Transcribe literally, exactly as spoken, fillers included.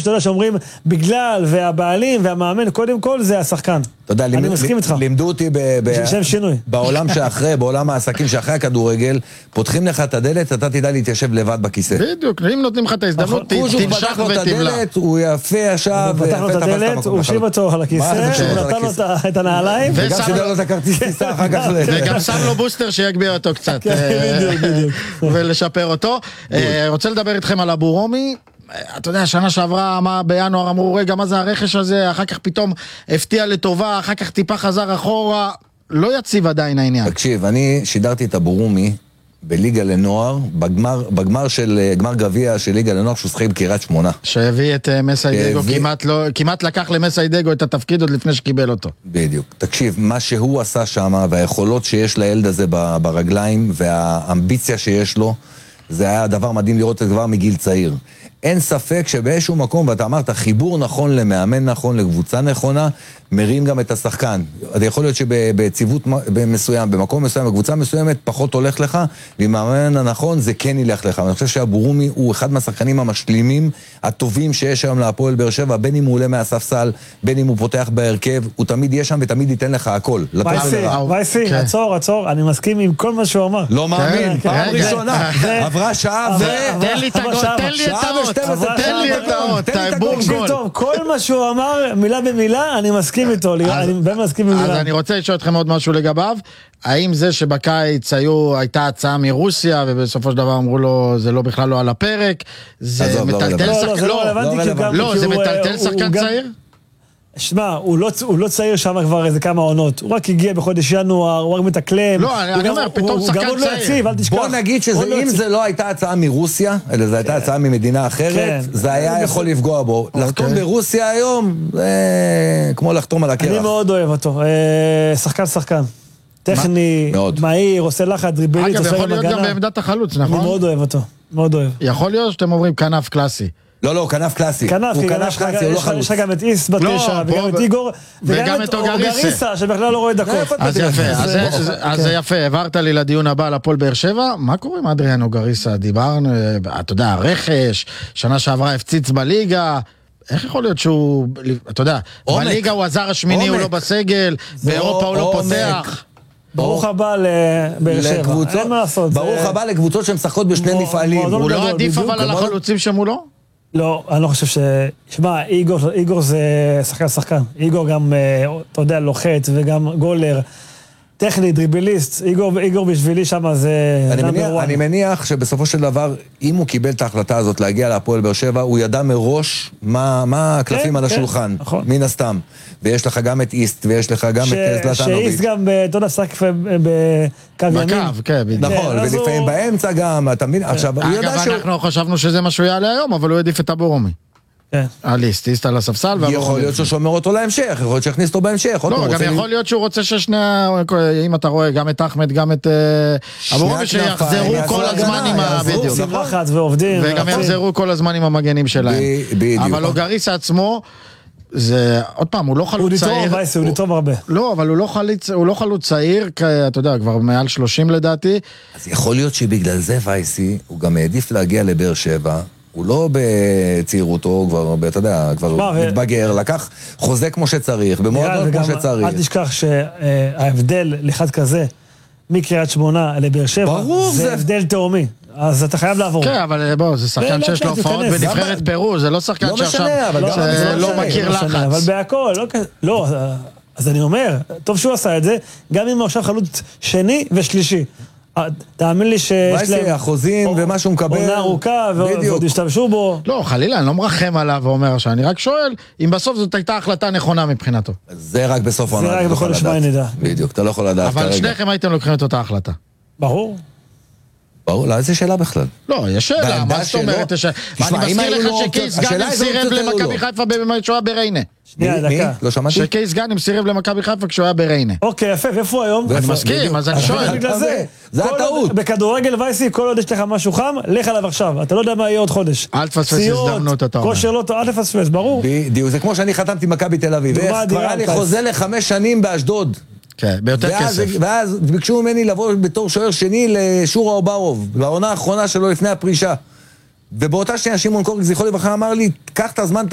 שאתה יודע שאומרים בגלל והבעלים והמאמן, קודם כל זה השחקן. אני מסכים איתך. לימדו אותי בעולם שאחרי, בעולם העסקים שאחרי הכדורגל, פותחים לך את הדלת, אתה תדע להתיישב לבד בכיסא. בדיוק, אם נותנים לך את ההזדמנות, תנשך ותמלה. הוא יפה ישב, הוא פתח לו את הדלת, הוא הושיב אותו על הכיסא, הוא נתן לו את הנעליים, וגם שידר לו את הכרטיס טיסה אחר כך. וגם שם לו בוסטר שיגביר אותו קצת. ולשפר אותו. רוצה לדבר איתכם על אבו רומי. אתה יודע, שנה שעברה, מה בינואר אמרו, רגע, מה זה הרכש הזה? אחר כך פתאום הפתיע לטובה, אחר כך טיפה חזר אחורה. לא יציב עדיין העניין. תקשיב, אני שידרתי את אבו רומי בליגה לנוער, בגמר, בגמר של, גמר גביע של ליגה לנוער, שהוא שחק בקריית שמונה. שהביא את מסיידגו, כמעט, לא, כמעט לקח למסיידגו את התפקיד עוד לפני שקיבל אותו. בדיוק. תקשיב, מה שהוא עשה שם, והיכולות שיש לילד הזה ברגליים, והאמביציה שיש לו, זה היה דבר מדהים לראות את כבר מגיל צעיר. אין ספק שבאיזשהו מקום, ואתה אמרת, חיבור נכון למאמן נכון, לקבוצה נכונה, מרים גם את השחקן. אתה יכול להיות שבציוות מסוים, במקום מסוים, בקבוצה מסוימת, פחות הולך לך, ועם המאמן הנכון, זה כן ילך לך. אני חושב שאבו רומי הוא אחד מהשחקנים המשלימים, הטובים שיש היום להפועל באר שבע, בין אם הוא עולה מהספסל, בין אם הוא פותח בהרכב, הוא תמיד יהיה שם ותמיד ייתן לך הכל. וייסי, עצור, עצור, אני מסכים עם כל מה שהוא אמר. לא מאמין, פעם ראשונה, עברה שעה ו... תן לי את האות, תן לי את האות, האבור גול. כל מה שהוא אמר, מילה במילה, אני מסכים איתו, אני באמת מסכים עם מילה. אז אני רוצה לשאול אתכם עוד משהו לגביו, האם זה שבקיץ הייתה הצעה מרוסיה, ובסופו של דבר אמרו לו, זה לא בכלל לא על הפרק, זה מטלטל שחקן, לא, זה מטלטל שחקן צעיר? שמע, הוא לא, הוא לא צעיר שם כבר איזה כמה עונות, הוא רק הגיע בחודש ינואר, הוא רק מתקלם. לא, אני, אני אומר, פתאום שחקן צעיר. הוא גם לא יציב, אל תשכח. בוא נגיד שאם זה לא הייתה הצעה מרוסיה, אלא זו הייתה הצעה ממדינה אחרת, זה היה יכול לפגוע בו. לחתום ברוסיה היום, זה כמו לחתום על הקרח. אני מאוד אוהב אותו, שחקן שחקן. טכני, מהיר, עושה לחץ, דריבלית, אגב, יכול להיות גם בעמדת החלוץ, נכון? אני מאוד אוהב אותו, מאוד אוהב. יכול להיות שאתם אומרים כנף קלאסי. לא, לא, כנף קלאסי. כנף, הוא כנף קלאסי, הוא לא חלוץ. יש לך גם את איס בתשע, וגם את איגור, וגם את אוגריסה, שבכלל לא רואה דקות. אז יפה, אז זה יפה, העברת לי לדיון הבא על הפועל באר שבע, מה קורה עם אדריאן אוגריסה? דיברנו, אתה יודע, הרכש, שנה שעברה הפציץ בליגה, איך יכול להיות שהוא, אתה יודע, בליגה הוא הזר השמיני, הוא לא בסגל, באירופה הוא לא פותח. ברוך הבא לבאר שבע, אין מה לעשות. ברוך הבא לקבוצות שמשחקות בשני מפעלים. הוא לא עדיף אבל על החלוצים שמולו? לא, אני לא חושב ש... שמע, איגור, איגור זה שחקן שחקן. איגור גם, אתה יודע, לוחץ וגם גולר. טכני, דריבליסט. איגור, איגור בשבילי שם זה... אני מניח, אני מניח שבסופו של דבר, אם הוא קיבל את ההחלטה הזאת להגיע להפועל באר שבע, הוא ידע מראש מה, מה הקלפים כן, על כן, השולחן. נכון. מן הסתם. ויש לך גם את איסט, ויש לך גם ש... את זלטנוביץ'. שאיסט גם, אתה יודע, שחק בקו ימין. בקו, כן, בדיוק. נכון, כן, ולפעמים הוא... באמצע גם, אתה מבין? עכשיו, הוא ידע שהוא... אגב, אנחנו חשבנו שזה מה שהוא יעלה היום, אבל הוא העדיף את אבו רומי. הליסט, איסט על הספסל. יכול להיות שהוא שומר אותו להמשך, יכול להיות שהכניס אותו בהמשך. לא, גם יכול להיות שהוא רוצה ששני, אם אתה רואה, גם את אחמד, גם את אבו רומי, שיחזרו כל הזמן עם בדיוק. וגם יחזרו כל הזמן עם המגנים שלהם. אבל אוגריסה עצמו, זה, עוד פעם, הוא לא חלוץ צעיר. הוא נתרום הרבה. לא, אבל הוא לא חלוץ צעיר, אתה יודע, כבר מעל שלושים לדעתי. אז יכול להיות שבגלל זה וייסי, הוא גם העדיף להגיע לבאר שבע, הוא לא בצעירותו, כבר, אתה יודע, כבר מתבגר, לקח חוזה כמו שצריך, במועדון כמו שצריך. אל תשכח שההבדל לאחד כזה, מקריית שמונה לבאר שבע, זה הבדל תאומי. אז אתה חייב לעבור. כן, אבל בוא, זה שחקן שיש לו הופעות בנבחרת פרו, זה לא שחקן שעכשיו לא מכיר לחץ. אבל בהכל, לא, אז אני אומר, טוב שהוא עשה את זה, גם אם הוא עכשיו חלוץ שני ושלישי. תאמין לי שיש להם החוזים ומה שהוא מקבל עונה ארוכה ועוד השתמשו בו. לא, חלילה, אני לא מרחם עליו ואומר שאני רק שואל אם בסוף זאת הייתה החלטה נכונה מבחינתו. זה רק בסוף העונה. זה רק בחודש מאי נדע. בדיוק, אתה לא יכול לדעת אבל שניכם הייתם לוקחים את אותה החלטה. ברור. ברור, לא, איזה שאלה בכלל? לא, יש שאלה, מה זאת אומרת? אני מזכיר לך שקייס גאנם סירב למכבי חיפה כשהוא היה בריינה. שנייה, דקה. לא שמעתי? שקייס גאנם סירב למכבי חיפה כשהוא היה בריינה. אוקיי, יפה, ואיפה הוא היום? אני מסכים, אז אני שואל. זה הטעות. בכדורגל וייסי, כל עוד יש לך משהו חם, לך עליו עכשיו. אתה לא יודע מה יהיה עוד חודש. אל תפספס הזדמנות, אתה אומר. כושר לא טוב, אל תפספס, ברור. בדיוק, זה כמו שאני חתמתי מכבי תל אביב. כבר היה לי חוזה לחמש שנים באשדוד. כן, ביותר כסף. ואז ביקשו ממני לבוא בתור שוער שני לשורה אוברוב, בעונה האחרונה שלו לפני הפרישה. ובאותה שנייה שמעון קורק זכרו לברכה אמר לי, קח את הזמן,